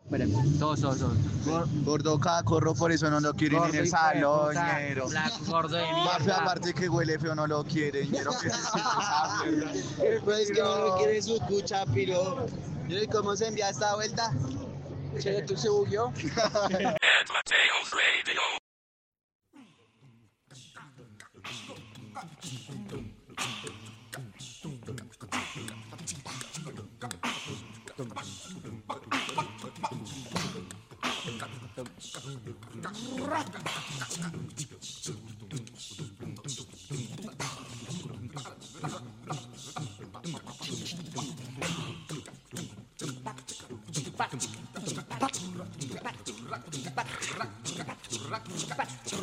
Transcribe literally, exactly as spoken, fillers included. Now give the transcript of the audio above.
Espera, todos, todos, todos. Gor- Gordo cacorro, por eso no lo quieren gordo en el hijo de salón, puta, ñero. flaco, gordo de Mafe, mierda. aparte que huele feo, no lo quiere, ñero. ¿Qué es esa mierda? Pues es que no lo quiere su cucha, piro. ¿Y cómo se envía esta vuelta? Che, ¿tú se bugueó?